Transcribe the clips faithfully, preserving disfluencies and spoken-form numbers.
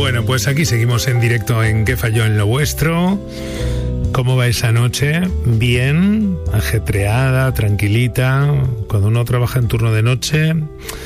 Bueno, pues aquí seguimos en directo en ¿Qué falló en lo vuestro? ¿Cómo va esa noche? Bien, ajetreada, tranquilita. Cuando uno trabaja en turno de noche,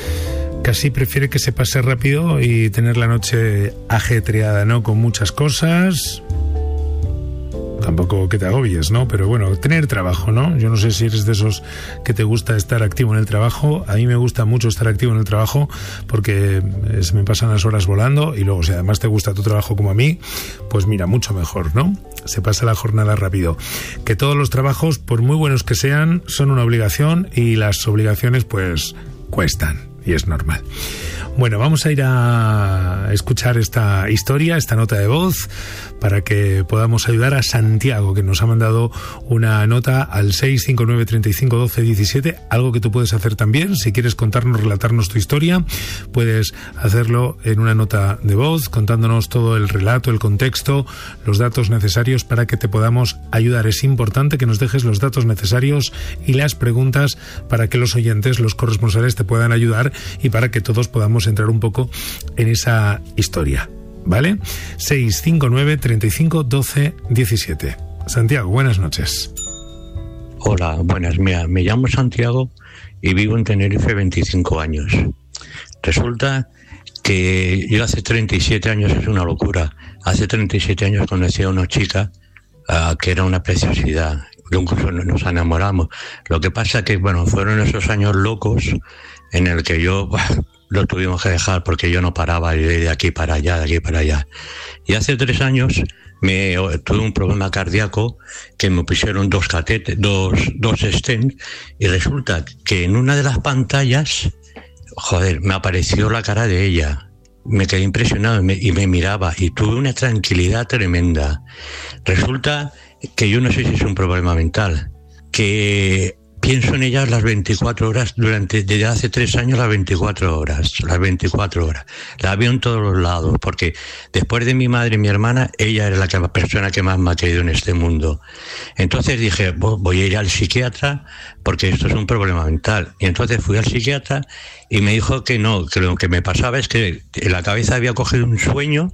casi prefiere que se pase rápido y tener la noche ajetreada, ¿no? Con muchas cosas. Tampoco que te agobies, ¿no? Pero bueno, tener trabajo, ¿no? Yo no sé si eres de esos que te gusta estar activo en el trabajo. A mí me gusta mucho estar activo en el trabajo porque se me pasan las horas volando, y luego si además te gusta tu trabajo como a mí, pues mira, mucho mejor, ¿no? Se pasa la jornada rápido. Que todos los trabajos, por muy buenos que sean, son una obligación, y las obligaciones pues cuestan, y es normal. Bueno, vamos a ir a escuchar esta historia, esta nota de voz, para que podamos ayudar a Santiago, que nos ha mandado una nota al seis cinco nueve, treinta y cinco, doce, diecisiete, algo que tú puedes hacer también. Si quieres contarnos, relatarnos tu historia, puedes hacerlo en una nota de voz, contándonos todo el relato, el contexto, los datos necesarios para que te podamos ayudar. Es importante que nos dejes los datos necesarios y las preguntas para que los oyentes, los corresponsales, te puedan ayudar y para que todos podamos entrar un poco en esa historia, ¿vale? seis cinco nueve, treinta y cinco, doce, diecisiete. Santiago, buenas noches. Hola, buenas. Mira, me llamo Santiago y vivo en Tenerife veinticinco años. Resulta que yo hace treinta y siete años, es una locura, hace treinta y siete años conocí a una chica uh, que era una preciosidad. Incluso nos enamoramos. Lo que pasa que, bueno, fueron esos años locos en el que yo... lo tuvimos que dejar porque yo no paraba de aquí para allá, de aquí para allá. Y hace tres años me tuve un problema cardíaco que me pusieron dos catéteres, dos, dos stents, y resulta que en una de las pantallas, joder, me apareció la cara de ella. Me quedé impresionado y me, y me miraba y tuve una tranquilidad tremenda. Resulta que yo no sé si es un problema mental, que pienso en ella las veinticuatro horas, durante, desde hace tres años las veinticuatro horas, las veinticuatro horas. La veo en todos los lados, porque después de mi madre y mi hermana, ella era la, que, la persona que más me ha querido en este mundo. Entonces dije, voy a ir al psiquiatra, porque esto es un problema mental. Y entonces fui al psiquiatra y me dijo que no, que lo que me pasaba es que en la cabeza había cogido un sueño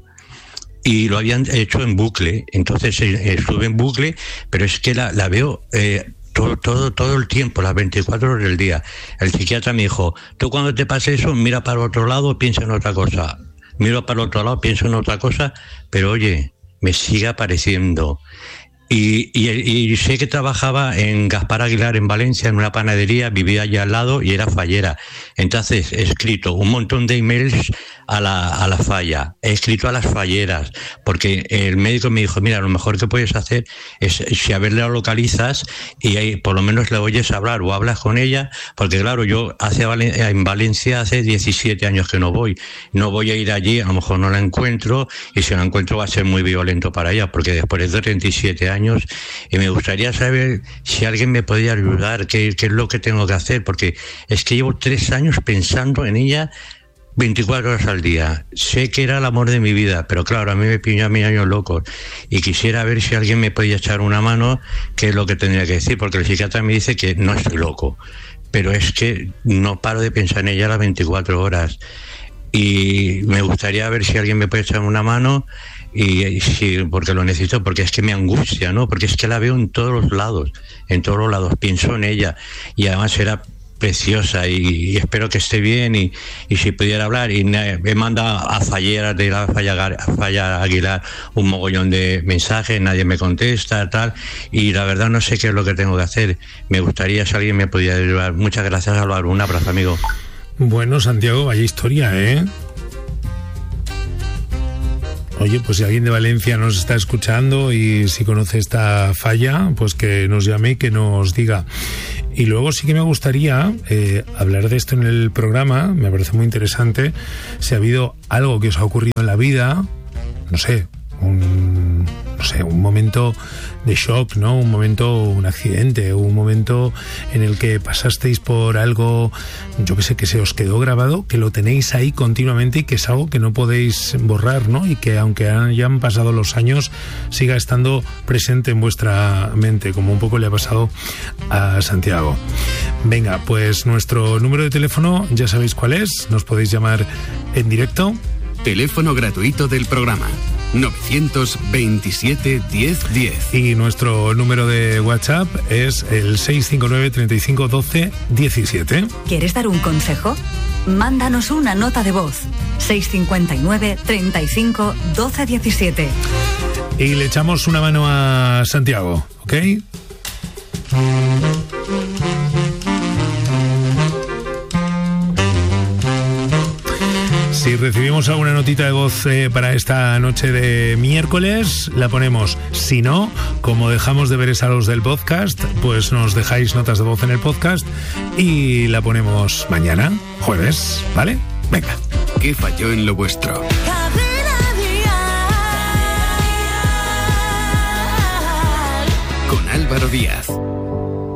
y lo habían hecho en bucle. Entonces estuve en bucle, pero es que la, la veo... Eh, Todo, todo, todo el tiempo, las veinticuatro horas del día. El psiquiatra me dijo, tú cuando te pase eso, mira para el otro lado, piensa en otra cosa. Miro para el otro lado, pienso en otra cosa, pero oye, me sigue apareciendo. Y, y, y sé que trabajaba en Gaspar Aguilar en Valencia, en una panadería, vivía allá al lado y era fallera. Entonces he escrito un montón de emails a la, a la falla, he escrito a las falleras, porque el médico me dijo, mira, lo mejor que puedes hacer es, si a ver la localizas y ahí por lo menos le oyes hablar o hablas con ella, porque claro, yo hace en Valencia hace diecisiete años que no voy, no voy a ir allí, a lo mejor no la encuentro, y si la encuentro va a ser muy violento para ella, porque después de treinta y siete años, y me gustaría saber si alguien me podía ayudar, qué, qué es lo que tengo que hacer, porque es que llevo tres años pensando en ella veinticuatro horas al día. Sé que era el amor de mi vida, pero claro, a mí me piñó a mí años locos y quisiera ver si alguien me podía echar una mano, qué es lo que tendría que decir, porque el psiquiatra me dice que no estoy loco, pero es que no paro de pensar en ella las veinticuatro horas y me gustaría ver si alguien me puede echar una mano. Y, y sí, porque lo necesito, porque es que me angustia, ¿no? Porque es que la veo en todos los lados, en todos los lados, pienso en ella, y además era preciosa, y, y espero que esté bien, y, y si pudiera hablar, y me manda a Fallera, de la Falla, a Falla Aguilar, un mogollón de mensajes, nadie me contesta, tal, y la verdad no sé qué es lo que tengo que hacer. Me gustaría si alguien me pudiera ayudar. Muchas gracias, Álvaro, un abrazo, amigo. Bueno, Santiago, vaya historia, ¿eh? Oye, pues si alguien de Valencia nos está escuchando y si conoce esta falla, pues que nos llame y que nos diga. Y luego sí que me gustaría eh, hablar de esto en el programa, me parece muy interesante, si ha habido algo que os ha ocurrido en la vida, no sé, un, no sé, un momento de shock, ¿no? Un momento, un accidente, un momento en el que pasasteis por algo, yo que sé, que se os quedó grabado, que lo tenéis ahí continuamente y que es algo que no podéis borrar, ¿no? Y que aunque hayan pasado los años, siga estando presente en vuestra mente, como un poco le ha pasado a Santiago. Venga, pues nuestro número de teléfono ya sabéis cuál es, nos podéis llamar en directo Teléfono gratuito del programa novecientos veintisiete diez diez. Y nuestro número de WhatsApp es el seis cinco nueve, treinta y cinco, doce, diecisiete. ¿Quieres dar un consejo? Mándanos una nota de voz. seis cinco nueve, treinta y cinco, doce, diecisiete. Y le echamos una mano a Santiago, ¿ok? Si recibimos alguna notita de voz eh, para esta noche de miércoles, la ponemos. Si no, como dejamos de ver a los del podcast, pues nos dejáis notas de voz en el podcast y la ponemos mañana, jueves, ¿vale? Venga. ¿Qué falló en lo vuestro? Con Álvaro Díaz.